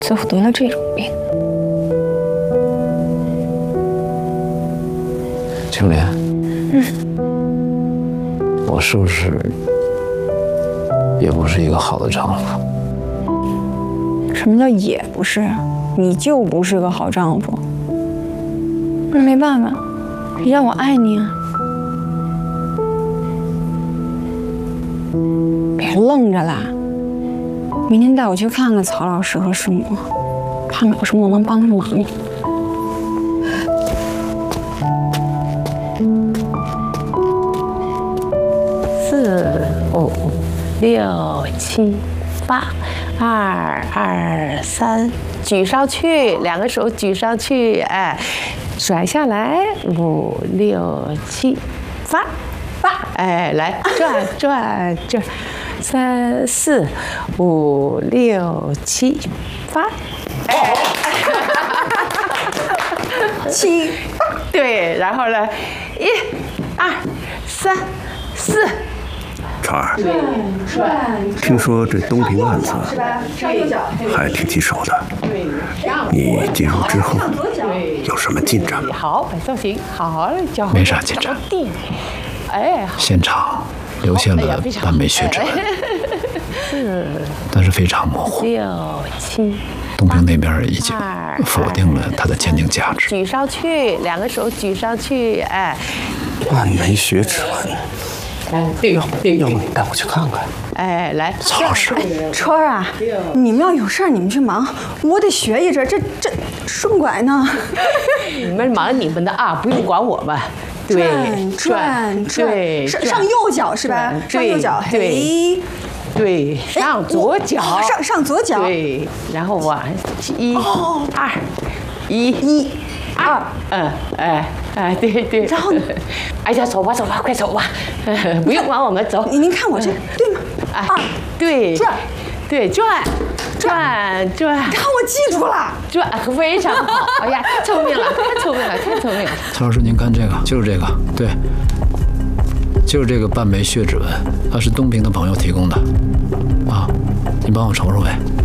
最后得了这种病。 青莲，我是不是也不是一个好的丈夫？ 什么叫也不是？你就不是个好丈夫。那没办法，谁让我爱你啊！别愣着啦，明天带我去看看曹老师和师母，看看有什么我能帮的忙。 4、5、6、7、8，2、2、3，举上去，2个手举上去，哎，甩下来，5、6、7、8，哎，来转，3、4、5、6、7、8，哎，7，对，然后呢，1、2、3、4。 川儿，听说这东平案子还挺棘手的，你介入之后有什么进展吗？ 好，摆造型，好，脚没啥进展。 哎， 现场留下了半枚血指纹，但是非常模糊。 6、7。 东平那边已经否定了它的鉴定价值。 举上去，2个手举上去，哎， 半枚血指纹。要不你带我去看看？ 哎，来， 曹老师， 春儿啊，你们要有事儿你们去忙，我得学一阵。这顺拐呢？ 你们忙你们的啊，不用管我们。对， 转，上右脚是吧？上右脚， 对，对，上左脚， 上左脚， 对，然后往1、2、1、2，哎，对， 然后呢？ 哎呀，走吧，快走吧，不用管我们，走。 您看我这对吗？ 哎，对，转， 看我记住了， 转，非常好。哎呀，太聪明了。 曹老师，您看这个，就是这个，对，就是这个半枚血指纹，它是东平的朋友提供的，啊，你帮我瞅瞅呗。